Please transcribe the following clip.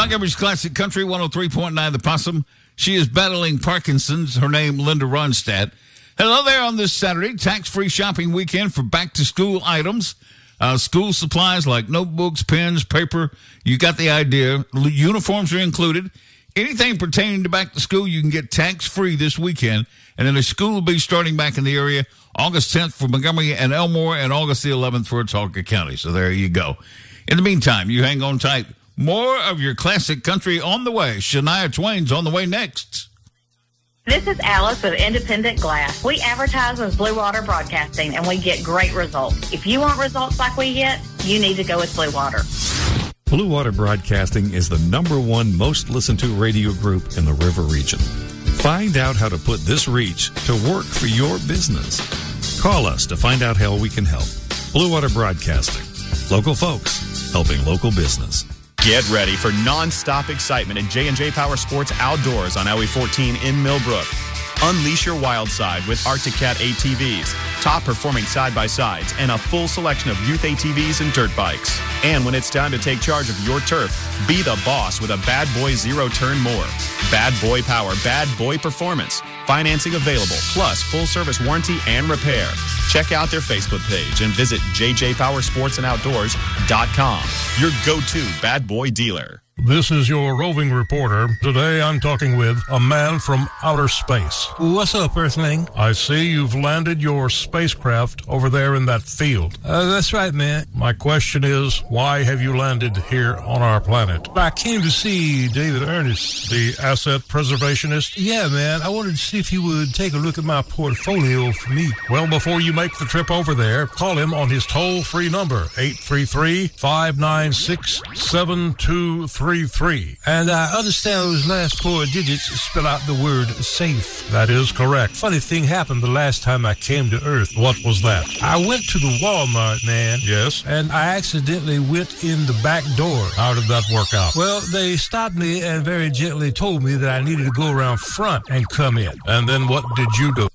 Montgomery's Classic Country 103.9 The Possum. She is battling Parkinson's. Her name, Linda Ronstadt. Hello there on this Saturday. Tax-free shopping weekend for back-to-school items. School supplies like notebooks, pens, paper. You got the idea. Uniforms are included. Anything pertaining to back-to-school, you can get tax-free this weekend. And then the school will be starting back in the area August 10th for Montgomery and Elmore and August the 11th for Autauga County. So there you go. In the meantime, you hang on tight. More of your classic country on the way. Shania Twain's on the way next. This is Alice with Independent Glass. We advertise with Blue Water Broadcasting, and we get great results. If you want results like we get, you need to go with Blue Water. Blue Water Broadcasting is the #1 most listened to radio group in the River region. Find out how to put this reach to work for your business. Call us to find out how we can help. Blue Water Broadcasting. Local folks helping local business. Get ready for non-stop excitement at J&J Power Sports Outdoors on Highway 14 in Millbrook. Unleash your wild side with Arctic Cat ATVs, top-performing side-by-sides, and a full selection of youth ATVs and dirt bikes. And when it's time to take charge of your turf, be the boss with a Bad Boy Zero-Turn Mower. Bad Boy Power, Bad Boy Performance. Financing available, plus full-service warranty and repair. Check out their Facebook page and visit jjpowersportsandoutdoors.com. Your go-to Bad Boy dealer. This is your roving reporter. Today I'm talking with a man from outer space. What's up, Earthling? I see you've landed your spacecraft over there in that field. That's right, man. My question is, why have you landed here on our planet? I came to see David Ernest. The asset preservationist? Yeah, man. I wanted to see if he would take a look at my portfolio for me. Well, before you make the trip over there, call him on his toll-free number, 833-596-7233. And I understand those last 4 digits spell out the word safe. That is correct. Funny thing happened the last time I came to Earth. What was that? I went to the Walmart, man. Yes? And I accidentally went in the back door. How did that work out? Well, they stopped me and very gently told me that I needed to go around front and come in. And then what did you do?